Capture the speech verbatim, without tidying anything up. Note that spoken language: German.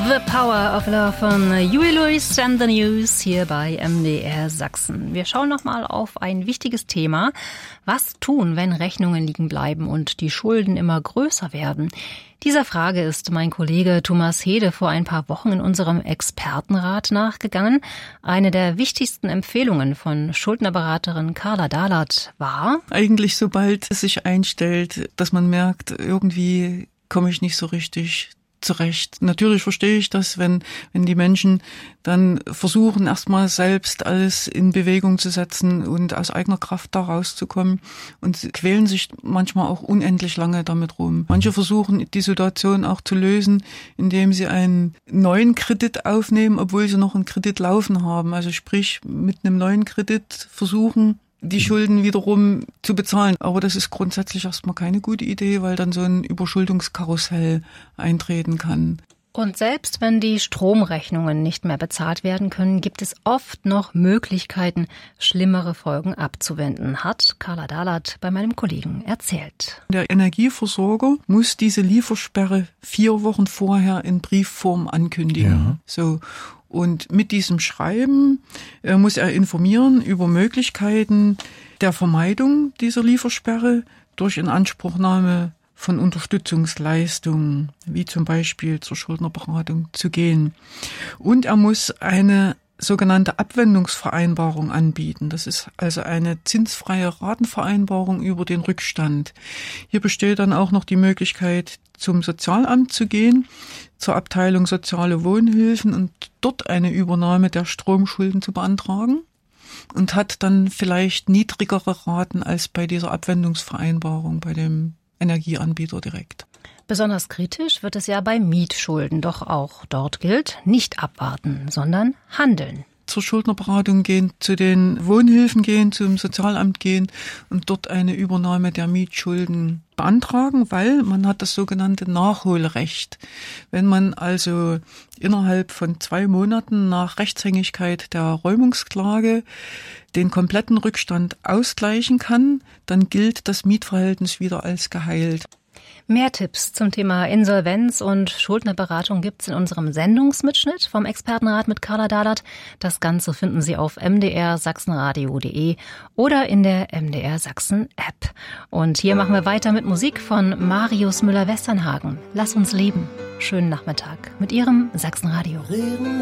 The Power of Love von Huey Lewis and the News hier bei M D R Sachsen. Wir schauen nochmal auf ein wichtiges Thema. Was tun, wenn Rechnungen liegen bleiben und die Schulden immer größer werden? Dieser Frage ist mein Kollege Thomas Hede vor ein paar Wochen in unserem Expertenrat nachgegangen. Eine der wichtigsten Empfehlungen von Schuldnerberaterin Carla Dahlert war: Eigentlich, sobald es sich einstellt, dass man merkt, irgendwie komme ich nicht so richtig zurecht. Natürlich verstehe ich das, wenn wenn die Menschen dann versuchen, erstmal selbst alles in Bewegung zu setzen und aus eigener Kraft da rauszukommen und quälen sich manchmal auch unendlich lange damit rum. Manche versuchen, die Situation auch zu lösen, indem sie einen neuen Kredit aufnehmen, obwohl sie noch einen Kredit laufen haben. Also sprich, mit einem neuen Kredit versuchen, die Schulden wiederum zu bezahlen. Aber das ist grundsätzlich erstmal keine gute Idee, weil dann so ein Überschuldungskarussell eintreten kann. Und selbst wenn die Stromrechnungen nicht mehr bezahlt werden können, gibt es oft noch Möglichkeiten, schlimmere Folgen abzuwenden, hat Carla Dahlert bei meinem Kollegen erzählt. Der Energieversorger muss diese Liefersperre vier Wochen vorher in Briefform ankündigen. Ja. So. Und mit diesem Schreiben äh, muss er informieren über Möglichkeiten der Vermeidung dieser Liefersperre durch Inanspruchnahme von Unterstützungsleistungen, wie zum Beispiel zur Schuldnerberatung, zu gehen. Und er muss eine sogenannte Abwendungsvereinbarung anbieten. Das ist also eine zinsfreie Ratenvereinbarung über den Rückstand. Hier besteht dann auch noch die Möglichkeit, zum Sozialamt zu gehen, zur Abteilung Soziale Wohnhilfen und dort eine Übernahme der Stromschulden zu beantragen und hat dann vielleicht niedrigere Raten als bei dieser Abwendungsvereinbarung bei dem Energieanbieter direkt. Besonders kritisch wird es ja bei Mietschulden, doch auch dort gilt, nicht abwarten, sondern handeln. Zur Schuldnerberatung gehen, zu den Wohnhilfen gehen, zum Sozialamt gehen und dort eine Übernahme der Mietschulden beantragen, weil man hat das sogenannte Nachholrecht. Wenn man also innerhalb von zwei Monaten nach Rechtshängigkeit der Räumungsklage den kompletten Rückstand ausgleichen kann, dann gilt das Mietverhältnis wieder als geheilt. Mehr Tipps zum Thema Insolvenz und Schuldnerberatung gibt's in unserem Sendungsmitschnitt vom Expertenrat mit Carla Dahlert. Das Ganze finden Sie auf m d r sachsenradio punkt d e oder in der M D R Sachsen App. Und hier machen wir weiter mit Musik von Marius Müller-Westernhagen. Lass uns leben. Schönen Nachmittag mit Ihrem Sachsenradio.